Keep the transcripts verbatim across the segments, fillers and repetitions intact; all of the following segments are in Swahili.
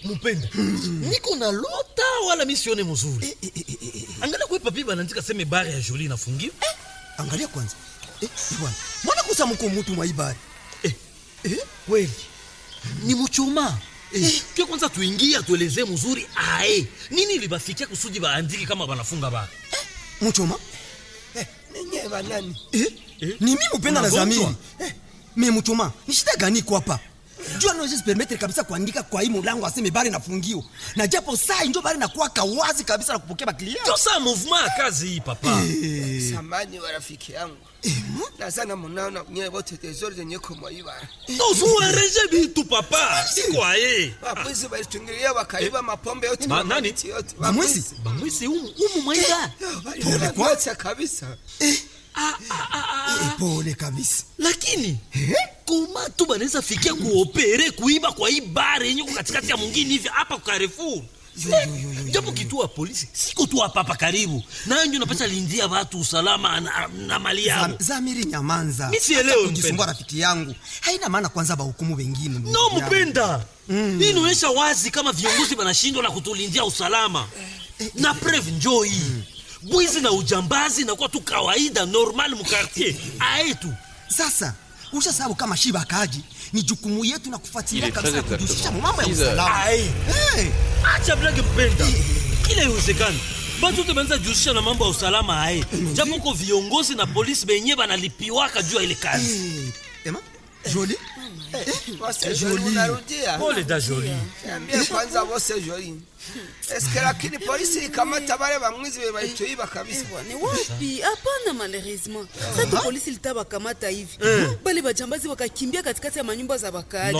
Mpenda. Niko na lota wala misione mzuri. Eh, eh, eh, eh. Angalia kwa papi banaandika sema bare ya Jolie inafungiwa. Eh, angalia kwanza. Eh, bwana. Mbona kusa mko mtu mwa ibari? Eh, eh, kweli. Ni mchoma. Eh, kia kwanza tuingie tuelezee mzuri ae. Nini libafikia kusudi baandike kama banafunga bara? Eh, mchoma? Eh, ninyi banani? Eh, eh? Ni mimi Mpenda na Zamiri. Eh, mimi mchoma. Ni shida gani kwa hapa? Jua no just permettre kabisa kuandika kwa hii mlango aseme bari nafungiwa. Na japo saa ndio bari nakuwa kawazi kabisa na kupokea baklia. Ndio saa movement ya kazi hii papa. Eh. Samani wa rafiki yangu. Eh, na sana mnaona nyewe wote tesoro zenye kwa ibara. Ndio suareje bitu papa. Si kwa yeye. Wapuzi walitungilia wakaiba eh, mapombe yote ma, nani? yote. Bamwisi, bamwisi umu umu mwaida. Pole kwa kabisa. Eh. Ah ah ah. Eh, pole kabisa. Lakini eh? Koma tu banaweza fikia kuopere kuiba kwa hii bare yenye katikati ya mwingine hivi hapa kwa Carrefour. Japo kituo polisi siko tu hapa hapa karibu. Na ndio napata lindia watu usalama na, na mali yao. Zam, Zamiri nyamanza. Mimi sielewi kujisumbua rafiki yangu. Haina maana kwanza ba hukumu wengine. No Mpenda. Mm. Hii inaonyesha wazi kama viongozi wanashindwa na kutulindia usalama. Na preuve njoo hii. Mm. Bwizi na ujambazi na kwa tu kawaida normal mu quartier. Aetu. Sasa usha sababu kama shiba kaji ni jukumu yetu na kufuatilia kabisa kujihusisha mambo ya usalama. Hey. Acha blage Mpenda. Kile iwezekani. Batu te banza jihusisha na mambo ya usalama hai. Japo kwa viongozi na polisi benye banalipiwaka juu ya ile kazi. Hey. Ema? Jolie? Wose Jolie unarudia. Pole da Jolie. Niambie kwanza wose Jolie. Eske lakini polisi kama tabale bamwizi baitoiba kabisa. Ni wapi? Hapana malheureusement. Sasa polisi litaba kamata hivi. Bali bajambazi wakakimbia katikati ya manyumba za bakaaji.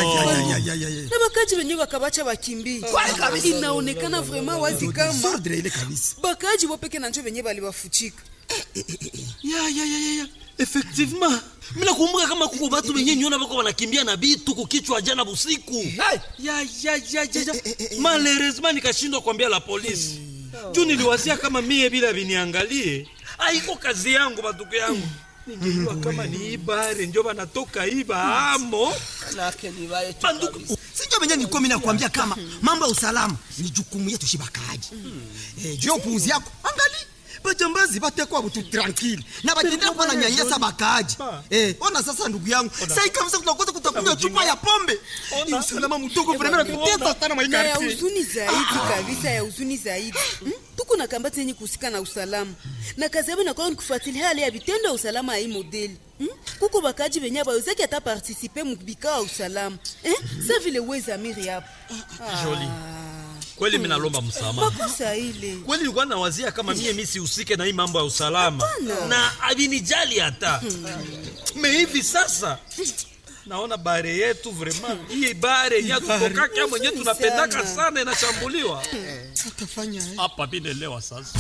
Na bakaaji wenyewe wakabacha bakimbie. Inaonekana vraiment wazi kama sordre ile kabisa. Bakaaji wapeke na njoo wenyewe bali bafuchika. Ya ya ya ya. Effectivement. Mina kumbuka kama kuko batu benye nyona bako wanakimbia na bitu kukichwa jana busiku. Ya ya ya ya. Malheureusement nikashindwa kuambia la polisi. Juu niliwasia kama mie bila biniangalie. Haiko kazi yangu batuko yangu. Ningejua kama ni ibare ndio banatoka iba amo. Nake ni bale tu. Sijui benye niko mimi nakwambia kama mambo ya usalama ni jukumu yetu shibakaji. Eh, juu puuzi yako. Angalia bajambazi batekwa butu tranquille na batendea kwa na nyanyasa bakaaji. Eh, ona sasa ndugu yangu. Sasa kabisa tunakosa kutakunywa chupa ya pombe. Ni usalama mdogo vraiment tuteta sana mwa ya huzuni zaidi kabisa ya huzuni zaidi. Hmm? Tuko na kambati yenye kusika na usalama. Na kazi yao inakuwa ni kufuatilia hali ya vitendo ya usalama hii modeli. Hmm? Kuko bakaji wenye bawezaki hata participer mu bikao ya usalama. Eh? Sasa vile weza Amiri hapo. Jolie. Kweli mimi nalomba msamaha. Makosa ile. Kweli nilikuwa nawazia kama mie mimi sihusike na hii mambo ya usalama. Na abinijali hata. Me hivi sasa naona bare yetu vraiment hii bare ya kutoka kama mwenyewe tunapendaka sana inashambuliwa. Tutafanya hapa binelewa sasa.